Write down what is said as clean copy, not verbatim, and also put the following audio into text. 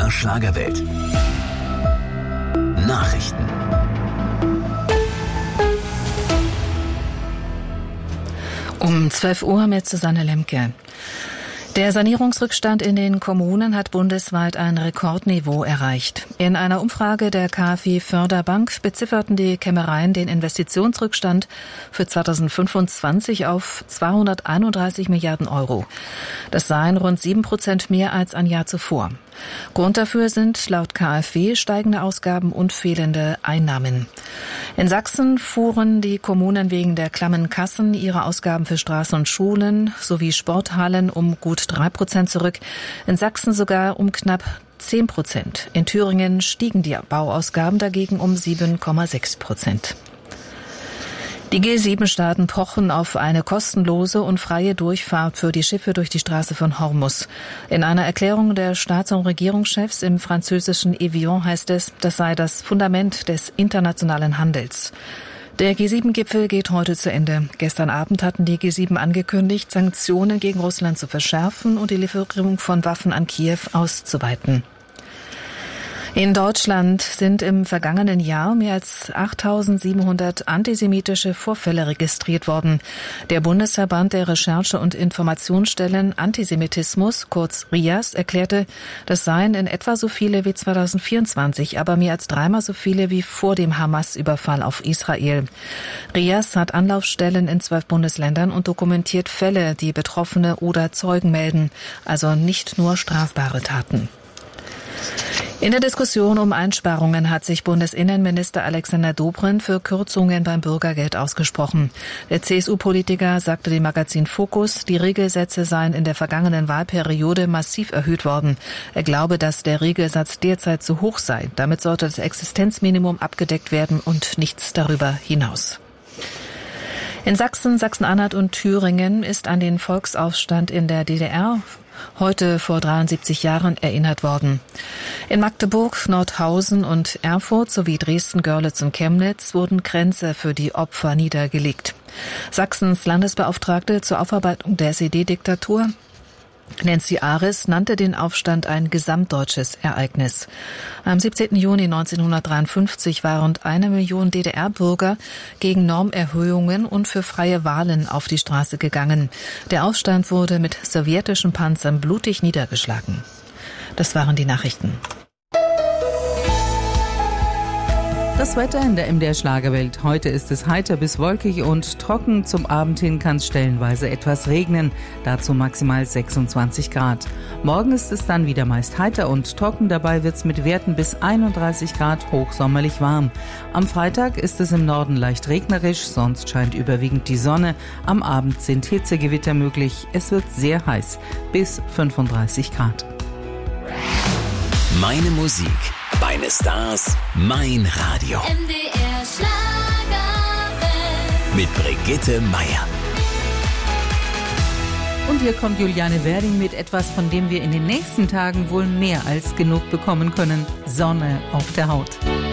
MDR Schlagerwelt. Nachrichten. Um 12 Uhr mit Susanne Lemke. Der Sanierungsrückstand in den Kommunen hat bundesweit ein Rekordniveau erreicht. In einer Umfrage der KfW Förderbank bezifferten die Kämmereien den Investitionsrückstand für 2025 auf 231 Milliarden Euro. Das seien rund 7% mehr als ein Jahr zuvor. Grund dafür sind laut KfW steigende Ausgaben und fehlende Einnahmen. In Sachsen fuhren die Kommunen wegen der klammen Kassen ihre Ausgaben für Straßen und Schulen sowie Sporthallen um gut 3% zurück. In Sachsen sogar um knapp 10%. In Thüringen stiegen die Bauausgaben dagegen um 7,6%. Die G7-Staaten pochen auf eine kostenlose und freie Durchfahrt für die Schiffe durch die Straße von Hormuz. In einer Erklärung der Staats- und Regierungschefs im französischen Evian heißt es, das sei das Fundament des internationalen Handels. Der G7-Gipfel geht heute zu Ende. Gestern Abend hatten die G7 angekündigt, Sanktionen gegen Russland zu verschärfen und die Lieferung von Waffen an Kiew auszuweiten. In Deutschland sind im vergangenen Jahr mehr als 8.700 antisemitische Vorfälle registriert worden. Der Bundesverband der Recherche- und Informationsstellen Antisemitismus, kurz RIAS, erklärte, das seien in etwa so viele wie 2024, aber mehr als dreimal so viele wie vor dem Hamas-Überfall auf Israel. RIAS hat Anlaufstellen in 12 Bundesländern und dokumentiert Fälle, die Betroffene oder Zeugen melden, also nicht nur strafbare Taten. In der Diskussion um Einsparungen hat sich Bundesinnenminister Alexander Dobrindt für Kürzungen beim Bürgergeld ausgesprochen. Der CSU-Politiker sagte dem Magazin Focus, die Regelsätze seien in der vergangenen Wahlperiode massiv erhöht worden. Er glaube, dass der Regelsatz derzeit zu hoch sei. Damit sollte das Existenzminimum abgedeckt werden und nichts darüber hinaus. In Sachsen, Sachsen-Anhalt und Thüringen ist an den Volksaufstand in der DDR heute vor 73 Jahren erinnert worden. In Magdeburg, Nordhausen und Erfurt sowie Dresden, Görlitz und Chemnitz wurden Kränze für die Opfer niedergelegt. Sachsens Landesbeauftragte zur Aufarbeitung der SED-Diktatur, Nancy Ares, nannte den Aufstand ein gesamtdeutsches Ereignis. Am 17. Juni 1953 waren rund 1 Million DDR-Bürger gegen Normerhöhungen und für freie Wahlen auf die Straße gegangen. Der Aufstand wurde mit sowjetischen Panzern blutig niedergeschlagen. Das waren die Nachrichten. Das Wetter in der MDR Schlagerwelt. Heute ist es heiter bis wolkig und trocken. Zum Abend hin kann es stellenweise etwas regnen. Dazu maximal 26 Grad. Morgen ist es dann wieder meist heiter und trocken. Dabei wird es mit Werten bis 31 Grad hochsommerlich warm. Am Freitag ist es im Norden leicht regnerisch, sonst scheint überwiegend die Sonne. Am Abend sind Hitzegewitter möglich. Es wird sehr heiß, bis 35 Grad. Meine Musik, meine Stars, mein Radio. MDR Schlagerwelt. Mit Brigitte Meier. Und hier kommt Juliane Werding mit etwas, von dem wir in den nächsten Tagen wohl mehr als genug bekommen können. Sonne auf der Haut.